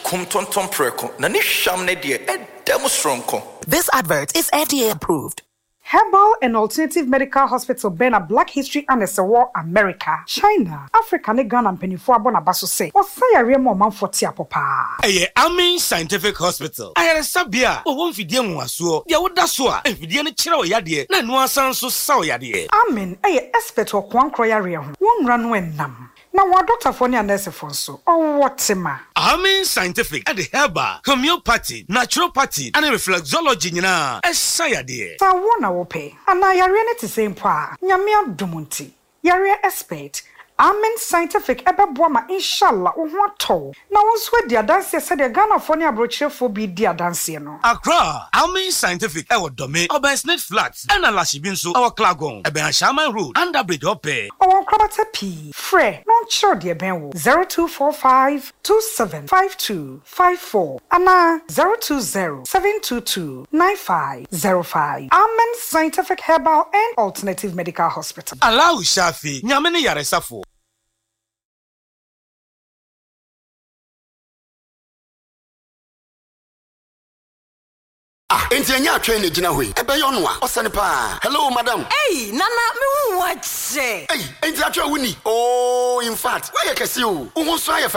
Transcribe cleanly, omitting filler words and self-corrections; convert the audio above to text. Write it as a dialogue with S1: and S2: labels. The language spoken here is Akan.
S1: kum tonton preko na ne hwam ne de edem stronko.
S2: This advert is FDA approved.
S3: Herbal and Alternative Medical Hospital Bena Black History and War America, China, Africa ne Ghana mpenifo abona baso say. Osaya mo manfo ti apopa.
S4: Amin Scientific Hospital. Ayere sabia o won fidie nwaso. Dia woda so a fidie ne kire o yade na no asan so sa o yade.
S3: Amen expert o kwankro yare ho. Won ra no enam. Na wa doctor for ne nurse for so. O wotima.
S4: Amin Scientific at the herbal, homeopathy, naturopathy, and reflexology nyina. Esayade.
S3: Sa wona wo pe. Ana yare ne te same pa. Nyame adumunti. Yare expert. Amen Scientific ebeboa ma inshallah wo ho ato. Na wonso adi adanse se de Ghana for ne abrochirefo bi di adanse no.
S4: Accra, Amin Scientific ewo dome, Obersnet Flats, and Alashibin so our Klagon, Eben Shaman Road, Underbridge Ope.
S3: O krabata P. Fre, non sure de ben wo 0245 275254 ana 020 722 9505. Amen Scientific Herbal and Alternative Medical Hospital.
S4: Allow Shafi, Nyamene Yaresafo.
S5: Enti anya atwe ne gina hoi ebe yo no a osane pa. Hello madam.
S2: Hey, Nana, me hu wache.
S5: Hey, enti atwe wuni. Oh, in fact, why you can see you? Who so